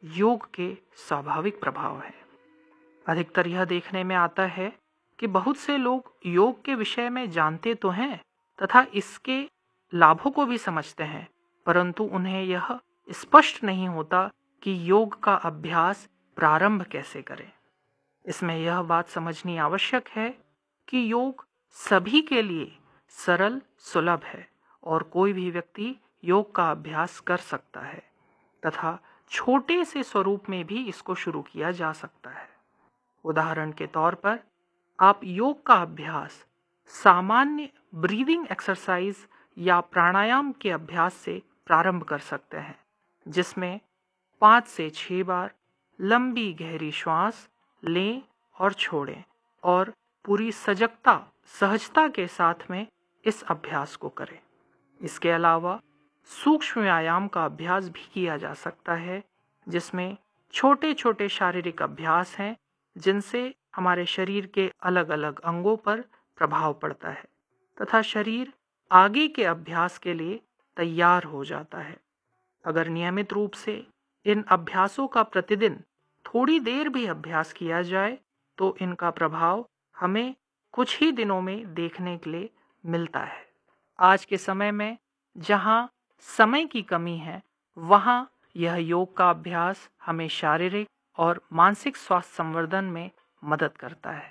योग के स्वाभाविक प्रभाव हैं। अधिकतर यह देखने में आता है कि बहुत से लोग योग के विषय में जानते तो हैं तथा इसके लाभों को भी समझते हैं, परंतु उन्हें यह स्पष्ट नहीं होता कि योग का अभ्यास प्रारंभ कैसे करें। इसमें यह बात समझनी आवश्यक है कि योग सभी के लिए सरल सुलभ है और कोई भी व्यक्ति योग का अभ्यास कर सकता है तथा छोटे से स्वरूप में भी इसको शुरू किया जा सकता है। उदाहरण के तौर पर आप योग का अभ्यास सामान्य ब्रीदिंग एक्सरसाइज या प्राणायाम के अभ्यास से प्रारंभ कर सकते हैं, जिसमें 5 से 6 बार लंबी गहरी श्वास लें और छोड़ें और पूरी सहजता के साथ में इस अभ्यास को करें। इसके अलावा सूक्ष्म व्यायाम का अभ्यास भी किया जा सकता है, जिसमें छोटे छोटे शारीरिक अभ्यास हैं जिनसे हमारे शरीर के अलग अलग अंगों पर प्रभाव पड़ता है तथा शरीर आगे के अभ्यास के लिए तैयार हो जाता है। अगर नियमित रूप से इन अभ्यासों का प्रतिदिन थोड़ी देर भी अभ्यास किया जाए तो इनका प्रभाव हमें कुछ ही दिनों में देखने के लिए मिलता है। आज के समय में जहाँ समय की कमी है, वहाँ यह योग का अभ्यास हमें शारीरिक और मानसिक स्वास्थ्य संवर्धन में मदद करता है।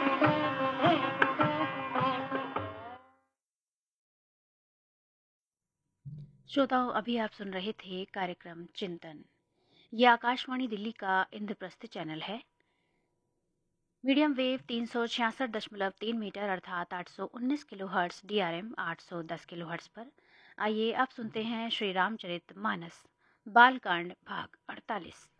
श्रोताओं, अभी आप सुन रहे थे कार्यक्रम चिंतन। ये आकाशवाणी दिल्ली का इंद्रप्रस्थ चैनल है। मीडियम वेव 366.3 मीटर अर्थात 819 किलोहर्ट्ज, DRM 810 किलोहर्ट्ज पर। आइए आप सुनते हैं श्री रामचरित मानस बालकांड भाग 48।